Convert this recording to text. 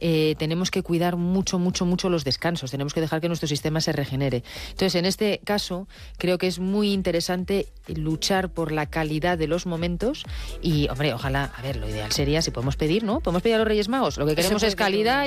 tenemos que cuidar mucho los descansos, tenemos que dejar que nuestro sistema se regenere. Entonces, en este caso, creo que es muy interesante luchar por la calidad de los momentos y, hombre, ojalá, a ver, lo ideal sería, si podemos pedir, ¿no? Podemos pedir a los Reyes Magos, lo que queremos es calidad